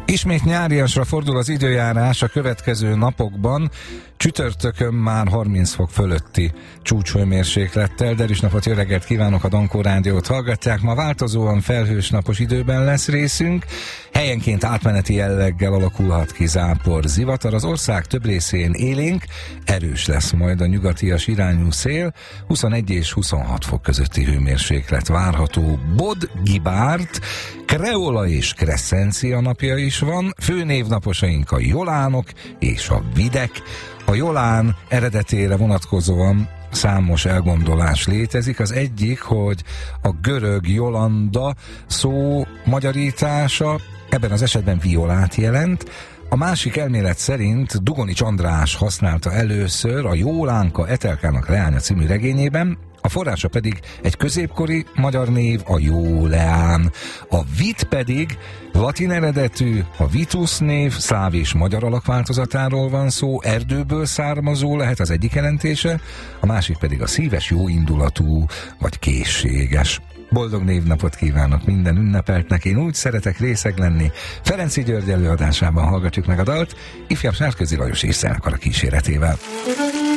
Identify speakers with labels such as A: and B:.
A: Ismét nyáriasra fordul az időjárás a következő napokban. Csütörtökön már 30 fok fölötti csúcshőmérséklettel. Derűs napot, jó reggelt kívánok, a Dankó Rádiót hallgatják. Ma változóan felhős napos időben lesz részünk. Helyenként átmeneti jelleggel alakulhat ki zápor, zivatar. Az ország több részén élénk, erős lesz majd a nyugatias irányú szél. 21 és 26 fok közötti hőmérséklet várható. Bod, Gibárt, Kreola és Crescencia napja is van. Főnévnaposaink a Jolánok és a Videk. A Jolán eredetére vonatkozóan számos elgondolás létezik. Az egyik, hogy a görög Jolanda szó magyarítása ebben az esetben violát jelent. A másik elmélet szerint Dugonics András használta először a Jólánka Etelkának leánya című regényében, a forrása pedig egy középkori magyar név, a Jóleán. A Vit pedig latin eredetű, a Vitus név, szláv és magyar alakváltozatáról van szó, erdőből származó lehet az egyik jelentése, a másik pedig a szíves, jóindulatú vagy készséges. Boldog névnapot kívánok minden ünnepeltnek, én úgy szeretek részeg lenni. Ferenczy György előadásában hallgatjuk meg a dalt, ifjabb Sárközi Lajos és zenekar a kíséretével.